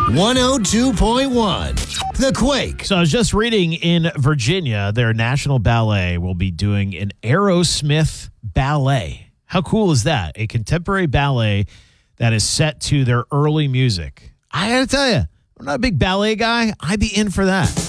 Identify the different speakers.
Speaker 1: 102.1 The Quake.
Speaker 2: So I was just reading in Virginia, their National Ballet will be doing an Aerosmith ballet. How cool is that? A contemporary ballet that is set to their early music. I got to tell you, I'm not a big ballet guy. I'd be in for that.